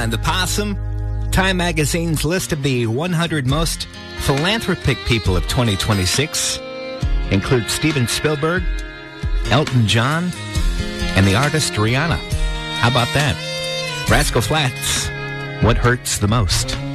And the Possum, Time Magazine's list of the 100 most philanthropic people of 2026 includes Steven Spielberg, Elton John, and the artist Rihanna. How about that? Rascal Flatts, What Hurts the Most?